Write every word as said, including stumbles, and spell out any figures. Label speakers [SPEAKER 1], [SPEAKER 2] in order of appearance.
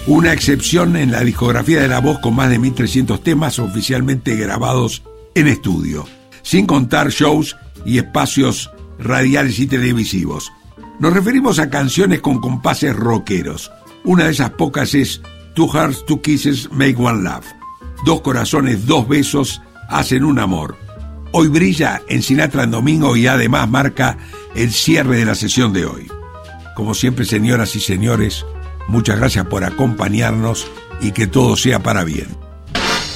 [SPEAKER 1] Una excepción en la discografía de La Voz, con más de mil trescientos temas oficialmente grabados en estudio, sin contar shows y espacios radiales y televisivos. Nos referimos a canciones con compases rockeros. Una de esas pocas es Two Hearts, Two Kisses, Make One Love. Dos corazones, dos besos, hacen un amor. Hoy brilla en Sinatra en domingo y además marca el cierre de la sesión de hoy. Como siempre, señoras y señores, muchas gracias por acompañarnos y que todo sea para bien.